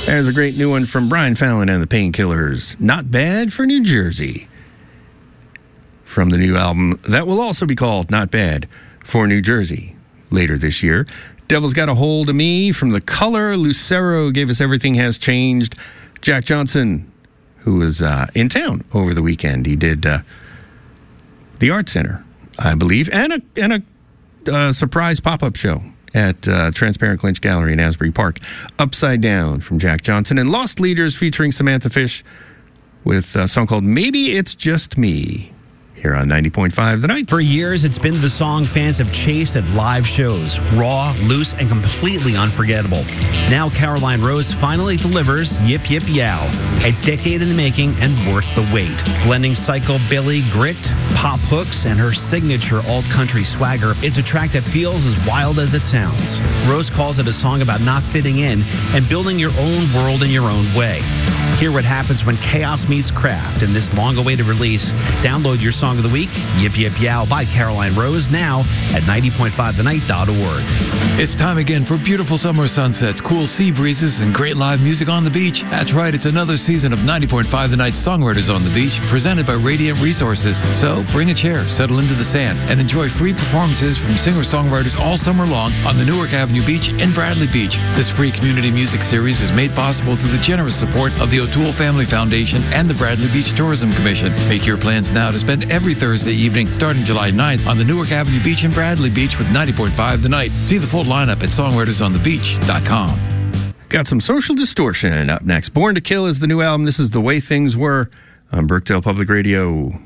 There's a great new one from Brian Fallon and the Painkillers. Not Bad for New Jersey. From the new album that will also be called Not Bad for New Jersey later this year. Devil's Got a Hold of Me from The Color. Lucero gave us Everything Has Changed. Jack Johnson, who was in town over the weekend. He did the Art Center, I believe, and a surprise pop-up show at Transparent Clinch Gallery in Asbury Park. Upside Down from Jack Johnson. And Lost Leaders featuring Samantha Fish with a song called Maybe It's Just Me. Here on 90.5 The Night. For years, it's been the song fans have chased at live shows. Raw, loose, and completely unforgettable. Now Caroline Rose finally delivers Yip Yip Yow. A decade in the making and worth the wait. Blending psychobilly, grit, pop hooks, and her signature alt-country swagger, it's a track that feels as wild as it sounds. Rose calls it a song about not fitting in and building your own world in your own way. Hear what happens when chaos meets craft in this long-awaited release. Download your song of the week, Yip Yip Yow by Caroline Rose, now at 90.5thennight.org. It's time again for beautiful summer sunsets, cool sea breezes, and great live music on the beach. That's right, it's another season of 90.5 The Night Songwriters on the Beach, presented by Radiant Resources. So bring a chair, settle into the sand, and enjoy free performances from singer-songwriters all summer long on the Newark Avenue Beach in Bradley Beach. This free community music series is made possible through the generous support of the O'Toole Family Foundation and the Bradley Beach Tourism Commission. Make your plans now to spend every Thursday evening starting July 9th on the Newark Avenue Beach in Bradley Beach with 90.5 The Night. See the full lineup at songwritersonthebeach.com. Got some Social Distortion up next. Born to Kill is the new album. This is The Way Things Were on Birkdale Public Radio.